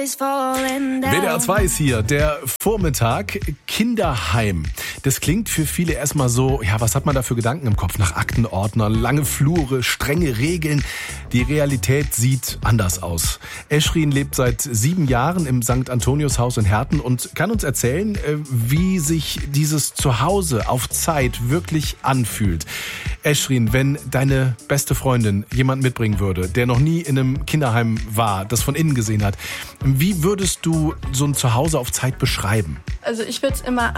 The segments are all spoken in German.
WDR 2 ist hier, der Vormittag, Kinderheim. Das klingt für viele erstmal so, ja, was hat man da für Gedanken im Kopf? Nach Aktenordner, lange Flure, strenge Regeln. Die Realität sieht anders aus. Eschrin lebt seit 7 Jahren im St. Antonius Haus in Herten und kann uns erzählen, wie sich dieses Zuhause auf Zeit wirklich anfühlt. Eschrin, wenn deine beste Freundin jemand mitbringen würde, der noch nie in einem Kinderheim war, das von innen gesehen hat, wie würdest du so ein Zuhause auf Zeit beschreiben? Also ich würde es immer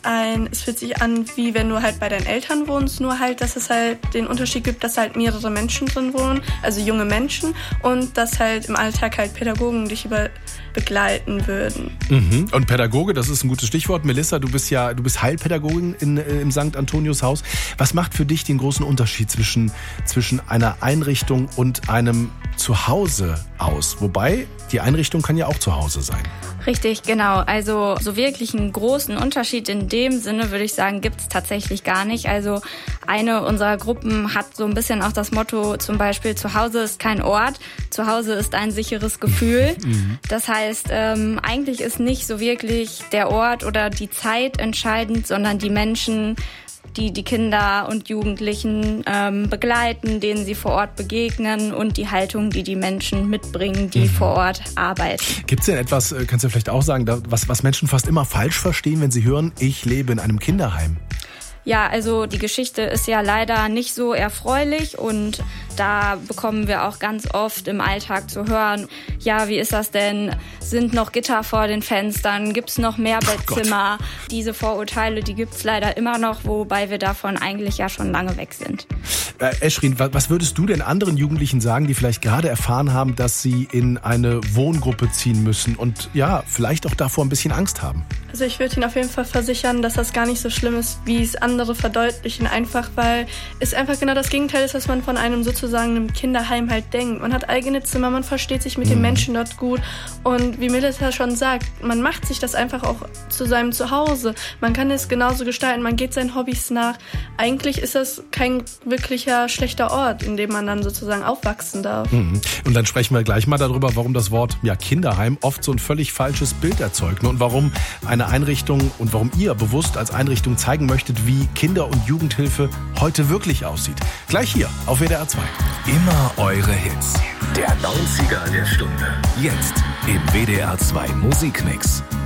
es fühlt sich an, wie wenn du halt bei deinen Eltern wohnst, nur halt, dass es halt den Unterschied gibt, dass halt mehrere Menschen drin wohnen, also junge Menschen, und dass halt im Alltag halt Pädagogen dich begleiten würden. Mhm. Und Pädagoge, das ist ein gutes Stichwort. Melissa, du bist Heilpädagogin im St. Antonius Haus. Was macht für dich den großen Unterschied zwischen einer Einrichtung und einem Zuhause aus? Wobei, die Einrichtung kann ja auch zu Hause sein. Richtig, genau. Also so wirklich einen großen Unterschied in dem Sinne, würde ich sagen, gibt es tatsächlich gar nicht. Also eine unserer Gruppen hat so ein bisschen auch das Motto, zum Beispiel, zu Hause ist kein Ort, zu Hause ist ein sicheres Gefühl. Das heißt, eigentlich ist nicht so wirklich der Ort oder die Zeit entscheidend, sondern die Menschen, die Kinder und Jugendlichen begleiten, denen sie vor Ort begegnen, und die Haltung, die Menschen mitbringen, die vor Ort arbeiten. Gibt es denn etwas, kannst du vielleicht auch sagen, was Menschen fast immer falsch verstehen, wenn sie hören, ich lebe in einem Kinderheim? Ja, also die Geschichte ist ja leider nicht so erfreulich, und da bekommen wir auch ganz oft im Alltag zu hören, ja, wie ist das denn? Sind noch Gitter vor den Fenstern? Gibt's noch mehr Bettzimmer? Diese Vorurteile, die gibt's leider immer noch, wobei wir davon eigentlich ja schon lange weg sind. Eschrin, was würdest du denn anderen Jugendlichen sagen, die vielleicht gerade erfahren haben, dass sie in eine Wohngruppe ziehen müssen und ja, vielleicht auch davor ein bisschen Angst haben? Also ich würde Ihnen auf jeden Fall versichern, dass das gar nicht so schlimm ist, wie es andere verdeutlichen, einfach weil es einfach genau das Gegenteil ist, was man von einem sozusagen einem Kinderheim halt denkt. Man hat eigene Zimmer, man versteht sich mit den Menschen dort gut, und wie Melissa schon sagt, man macht sich das einfach auch zu seinem Zuhause. Man kann es genauso gestalten, man geht seinen Hobbys nach. Eigentlich ist das kein wirklicher schlechter Ort, in dem man dann sozusagen aufwachsen darf. Und dann sprechen wir gleich mal darüber, warum das Wort Kinderheim oft so ein völlig falsches Bild erzeugt, und warum eine Einrichtung und warum ihr bewusst als Einrichtung zeigen möchtet, wie Kinder- und Jugendhilfe heute wirklich aussieht. Gleich hier auf WDR 2. Immer eure Hits. Der 90er der Stunde. Jetzt im WDR 2 Musikmix.